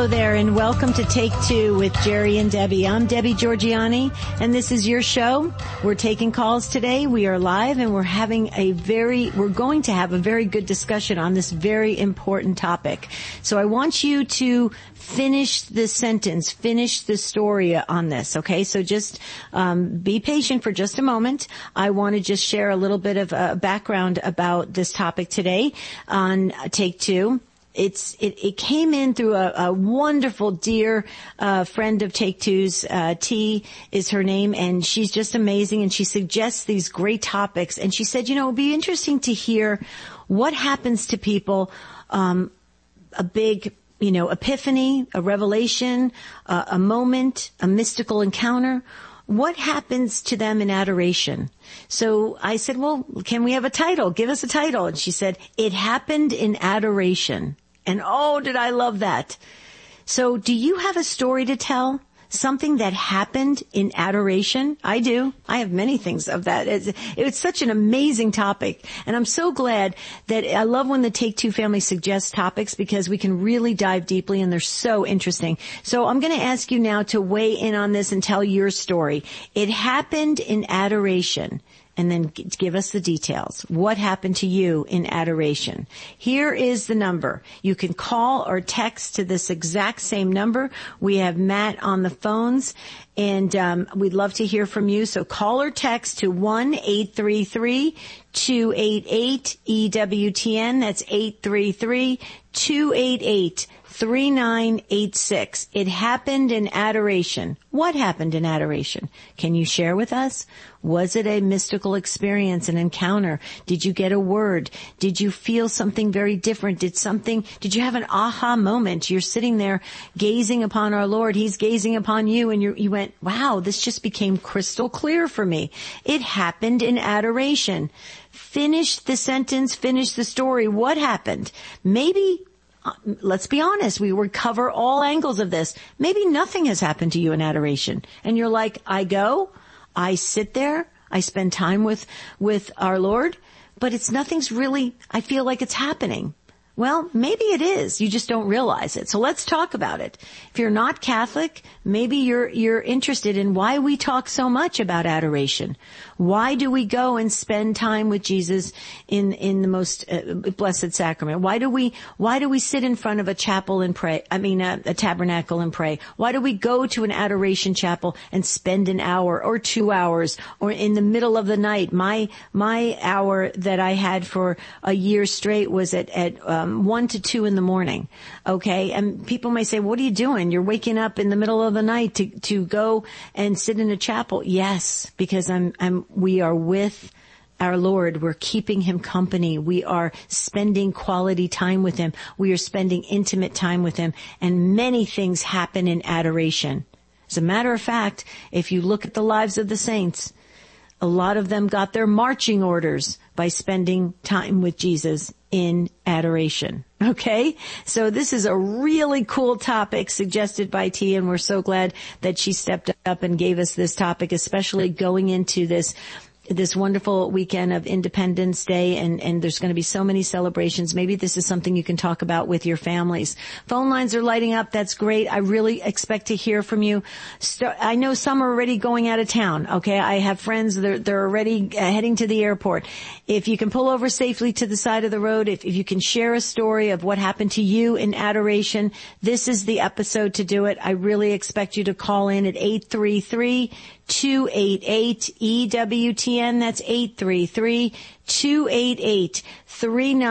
Hello there, and welcome to Take Two with Jerry and Debbie. I'm Debbie Georgiani, and this is your show. We're taking calls today. We are live, and we're going to have a very good discussion on this very important topic. So I want you to finish the sentence, finish the story on this, okay? So just be patient for just a moment. I want to just share a little bit of background about this topic today on Take Two. It came in through a wonderful dear friend of Take Two's. T is her name, and she's just amazing, and she suggests these great topics. And she said, it would be interesting to hear what happens to people, a big epiphany, a revelation, a moment, a mystical encounter. What happens to them in adoration? So I said, well, can we have a title? Give us a title. And she said, It Happened in Adoration. And oh, did I love that. So do you have a story to tell? Something that happened in adoration? I do. I have many things of that. It's such an amazing topic. And I'm so glad that I love when the Take Two family suggests topics, because we can really dive deeply and they're so interesting. So I'm going to ask you now to weigh in on this and tell your story. It happened in adoration. And then give us the details. What happened to you in adoration? Here is the number. You can call or text to this exact same number. We have Matt on the phones, and we'd love to hear from you. So call or text to 1-833-288-EWTN. That's 833-288-3986. It happened in adoration. What happened in adoration? Can you share with us? Was it a mystical experience, an encounter? Did you get a word? Did you feel something very different? Did you have an aha moment? You're sitting there gazing upon our Lord. He's gazing upon you, and you went, wow, this just became crystal clear for me. It happened in adoration. Finish the sentence, finish the story. What happened? Maybe, let's be honest, we would cover all angles of this. Maybe nothing has happened to you in adoration. And you're like, I sit there, I spend time with our Lord, but nothing's really, I feel like it's happening. Well, maybe it is. You just don't realize it. So let's talk about it. If you're not Catholic, maybe you're interested in why we talk so much about adoration. Why do we go and spend time with Jesus in the most blessed sacrament? Why do we sit in front of a chapel and pray? A tabernacle and pray. Why do we go to an adoration chapel and spend an hour or 2 hours, or in the middle of the night? My hour that I had for a year straight was at 1 to 2 in the morning. Okay. And people may say, what are you doing? You're waking up in the middle of the night to go and sit in a chapel. Yes, because we are with our Lord. We're keeping him company. We are spending quality time with him. We are spending intimate time with him. And many things happen in adoration. As a matter of fact, if you look at the lives of the saints, a lot of them got their marching orders by spending time with Jesus in adoration. Okay? So this is a really cool topic suggested by T, and we're so glad that she stepped up and gave us this topic, especially going into this wonderful weekend of Independence Day, and there's going to be so many celebrations. Maybe this is something you can talk about with your families. Phone lines are lighting up. That's great. I really expect to hear from you. I know some are already going out of town. Okay. I have friends. They're already heading to the airport. If you can pull over safely to the side of the road, if you can share a story of what happened to you in adoration, this is the episode to do it. I really expect you to call in at 833-288-EWTN. That's 833-288-3986.